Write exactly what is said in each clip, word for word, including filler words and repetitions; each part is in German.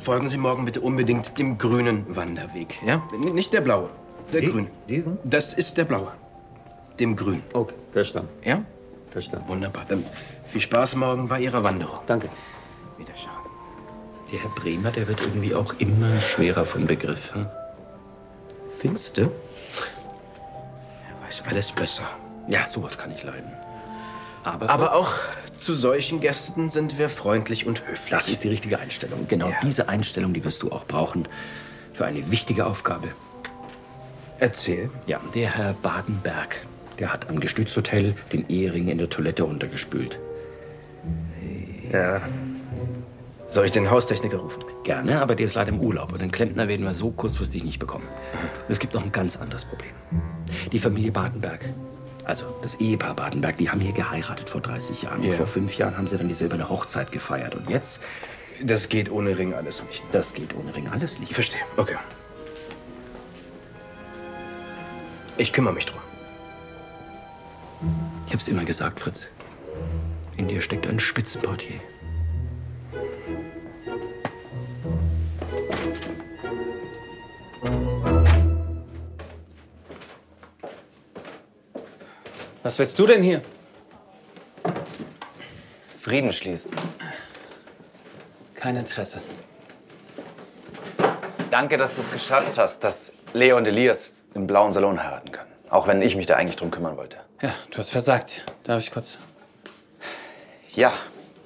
folgen Sie morgen bitte unbedingt dem grünen Wanderweg, ja? N- Nicht der blaue, der Die, grüne. Diesen? Das ist der blaue. Dem grünen. Okay, verstanden. Ja? Verstanden. Wunderbar. Dann viel Spaß morgen bei Ihrer Wanderung. Danke. Wiederschauen. Der Herr Bremer, der wird irgendwie auch immer schwerer von Begriff. Hm? Findest du? Er weiß alles besser. Ja, sowas kann ich leiden. Aber, Aber Fritz, auch zu solchen Gästen sind wir freundlich und höflich. das ist die richtige Einstellung. Genau Ja. diese Einstellung, die wirst du auch brauchen für eine wichtige Aufgabe. Erzähl. Ja, der Herr Badenberg, der hat am Gestützhotel den Ehering in der Toilette runtergespült. Ja. Soll ich den Haustechniker rufen? Gerne, aber der ist leider im Urlaub und den Klempner werden wir so kurzfristig nicht bekommen. Und es gibt noch ein ganz anderes Problem. Die Familie Badenberg, also das Ehepaar Badenberg, die haben hier geheiratet vor dreißig Jahren. Ja. Und vor fünf Jahren haben sie dann die silberne Hochzeit gefeiert. Und jetzt, Das geht ohne Ring alles nicht. das geht ohne Ring alles nicht. Verstehe. Okay. Ich kümmere mich drum. Ich hab's immer gesagt, Fritz. In dir steckt ein Spitzenportier. Was willst du denn hier? Frieden schließen. Kein Interesse. Danke, dass du es geschafft hast, dass Leo und Elias im blauen Salon heiraten können. Auch wenn ich mich da eigentlich drum kümmern wollte. Ja, du hast versagt. Darf ich kurz? Ja.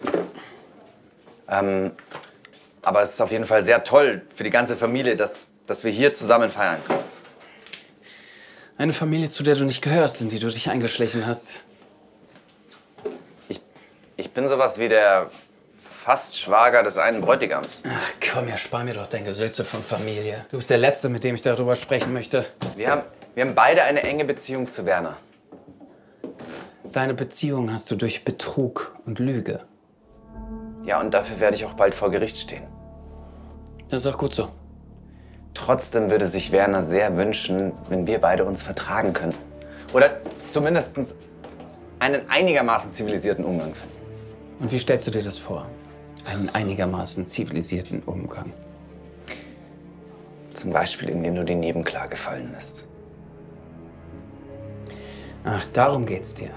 Ähm, aber es ist auf jeden Fall sehr toll für die ganze Familie, dass, dass wir hier zusammen feiern können. Eine Familie, zu der du nicht gehörst, in die du dich eingeschlichen hast. Ich, ich bin sowas wie der fast Schwager des einen Bräutigams. Ach komm, ja, spar mir doch dein Gesülze von Familie. Du bist der Letzte, mit dem ich darüber sprechen möchte. Wir haben, wir haben beide eine enge Beziehung zu Werner. Deine Beziehung hast du durch Betrug und Lüge. Ja, und dafür werde ich auch bald vor Gericht stehen. Das ist auch gut so. Trotzdem würde sich Werner sehr wünschen, wenn wir beide uns vertragen können. Oder zumindest einen einigermaßen zivilisierten Umgang finden. Und wie stellst du dir das vor? Einen einigermaßen zivilisierten Umgang. Zum Beispiel, indem du die Nebenklage fallen lässt. Ach, darum geht's dir.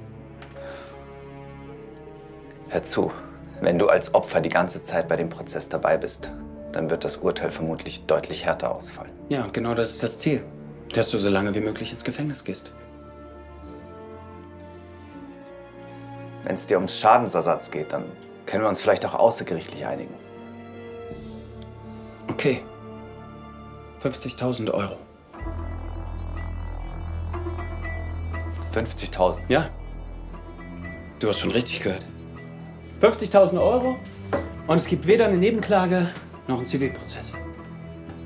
Hör zu, wenn du als Opfer die ganze Zeit bei dem Prozess dabei bist, dann wird das Urteil vermutlich deutlich härter ausfallen. Ja, genau das ist das Ziel. Dass du so lange wie möglich ins Gefängnis gehst. Wenn es dir ums Schadensersatz geht, dann können wir uns vielleicht auch außergerichtlich einigen. Okay. fünfzigtausend Euro. fünfzigtausend. Ja. Du hast schon richtig gehört. fünfzigtausend Euro und es gibt weder eine Nebenklage noch einen Zivilprozess.